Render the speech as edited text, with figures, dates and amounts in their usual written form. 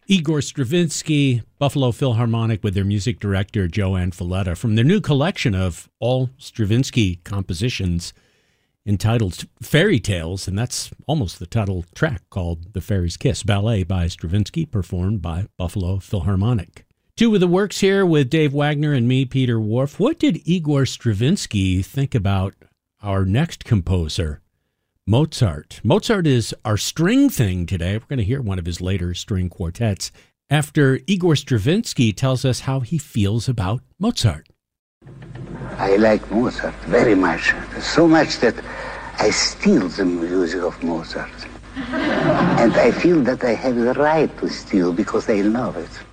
Igor Stravinsky, Buffalo Philharmonic with their music director, Joanne Falletta, from their new collection of all Stravinsky compositions entitled Fairy Tales, and that's almost the title track, called The Fairy's Kiss, ballet by Stravinsky, performed by Buffalo Philharmonic. Two of the works here with Dave Wagner and me, Peter Whorf. What did Igor Stravinsky think about our next composer, Mozart? Mozart is our string thing today. We're going to hear one of his later string quartets after Igor Stravinsky tells us how he feels about Mozart. I like Mozart very much, so much that I steal the music of Mozart. And I feel that I have the right to steal because I love it.